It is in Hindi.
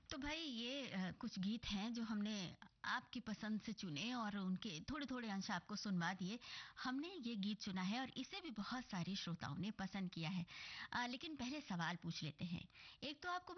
तो भाई ये कुछ गीत हैं जो हमने आपकी पसंद से चुने और उनके थोड़े-थोड़े अंश आपको सुनवा दिए। हमने ये गीत चुना है और इसे भी बहुत सारे श्रोताओं ने पसंद किया है। लेकिन पहले सवाल पूछ लेते हैं। एक तो आपको